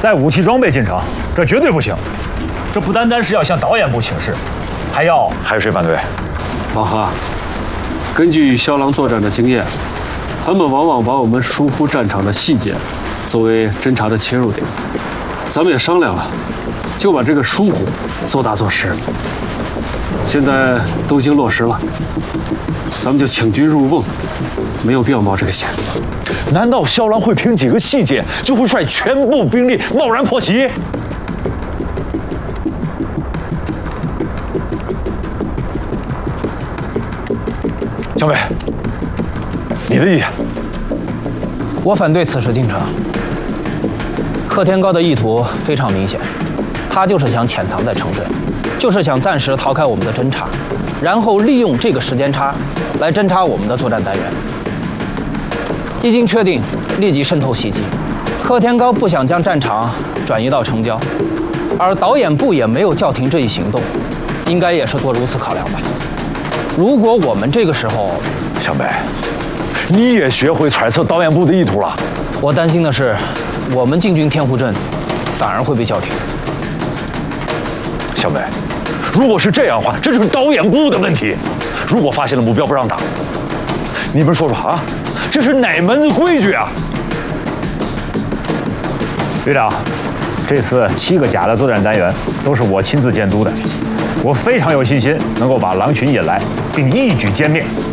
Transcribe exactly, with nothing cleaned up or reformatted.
带武器装备进城，这绝对不行。这不单单是要向导演部请示，还要……还有谁反对？ 老何，根据骁狼作战的经验，他们往往把我们疏忽战场的细节作为侦察的切入点。咱们也商量了，就把这个疏忽做大做实。现在都已经落实了，咱们就请军入瓮，没有必要冒这个险。 难道骁狼会凭几个细节就会率全部兵力贸然破袭？小北，你的意见？ 我反对此时进城。贺天高的意图非常明显，他就是想潜藏在城镇，就是想暂时逃开我们的侦察，然后利用这个时间差来侦察我们的作战单元。一经确定，立即渗透袭击。贺天高不想将战场转移到城郊，而导演部也没有叫停这一行动，应该也是做如此考量吧。如果我们这个时候， 小北，你也学会揣测导演部的意图了。 我担心的是，我们进军天湖镇，反而会被叫停。 小北，如果是这样的话，这就是导演部的问题。如果发现了目标不让打，你们说说啊，这是哪门子规矩啊？队长，这次七个甲的作战单元都是我亲自监督的，我非常有信心能够把狼群引来，并一举歼灭。